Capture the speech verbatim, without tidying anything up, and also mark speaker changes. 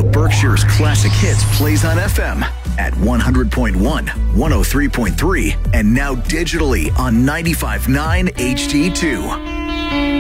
Speaker 1: of Berkshire's classic hits plays on F M at one hundred point one, one oh three point three, and now digitally on ninety-five point nine H D two.